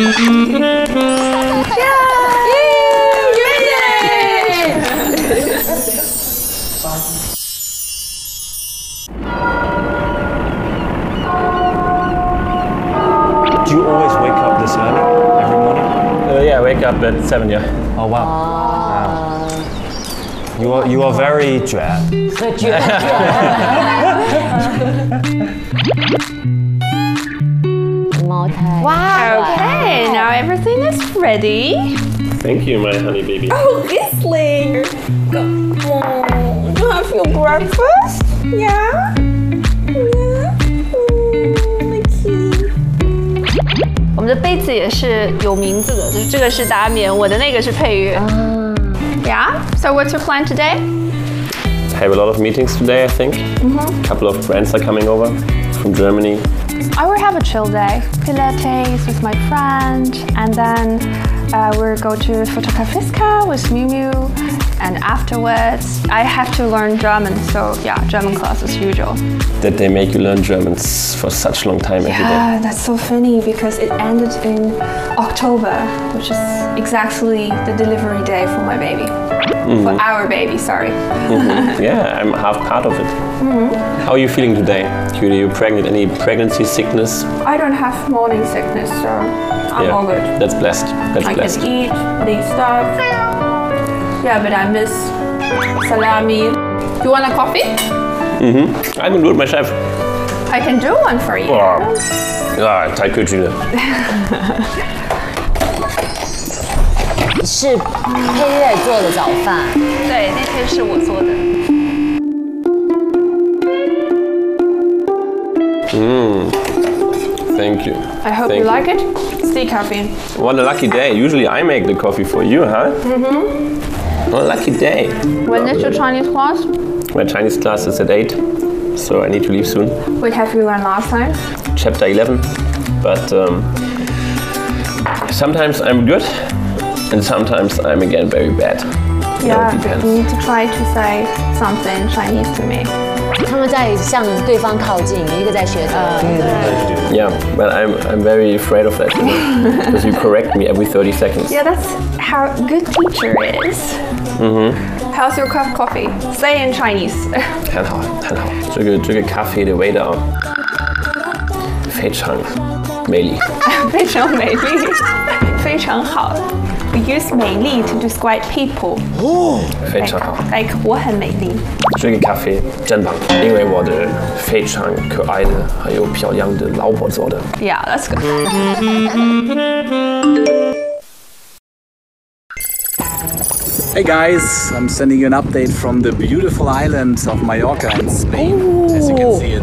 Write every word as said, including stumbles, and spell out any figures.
Do you always wake up this early every morning? Uh, yeah, I wake up at seven. Yeah. Oh wow. wow. You are you are very drab. Wow. Okay, now everything is ready. Thank you, my honey baby. Oh, Isling. Come on. You have your breakfast? Yeah? Yeah? Lucky. 我们的杯子也是有名字的，就是这个是达棉，我的那个是配乐。Yeah? So what's your plan today? I have a lot of meetings today, I think. Mm-hmm. A couple of friends are coming over from Germany. I will have a chill day. Pilates with my friend, and then uh, we'll go to Fotokafiska with Miu Miu. And afterwards, I have to learn German, so yeah, German class as usual. That they make you learn German for such a long time every day. Yeah, that's so funny because it ended in October, which is exactly the delivery day for my baby. Mm-hmm. For our baby, sorry. Mm-hmm. Yeah, I'm half part of it. Mm-hmm. How are you feeling today? Judy, are you pregnant? Any pregnancy sickness? I don't have morning sickness, so I'm yeah, all good. That's blessed. That's I blessed. can eat, eat stuff. Yeah, but I miss salami. You want a coffee? Mm-hmm. I can do it myself. I can do one for you. Oh. Ah, 太客气了。 是佩瑞做的早饭。 对，那天是我做的。 Mm. Thank you. I hope Thank you you like it. It's tea coffee. What a lucky day. Usually I make the coffee for you, huh? Mm-hmm. What a lucky day. When is your Chinese class? My Chinese class is at eight, so I need to leave soon. What have you learned last time? Chapter eleven. But um, sometimes I'm good, and sometimes I'm again very bad. Yeah, but you need to try to say something Chinese to me. 他们在向对方靠近，一个在学他。 Yeah, but I'm I'm very afraid of that, you know? Because you correct me every thirty seconds. Yeah, that's how a good teacher is. Mm-hmm. How's your cup of coffee? Say in Chinese. 很好，很好。这个这个咖啡的味道非常美丽。 非常美丽，非常好。We use 美丽 to describe people. 哦，非常好。 Like 我很美丽。 这个咖啡真棒，因为我的非常可爱的还有漂亮的老婆做的。 Yeah, that's good. Hey guys, I'm sending you an update from the beautiful island of Mallorca in Spain. Ooh. As you can see,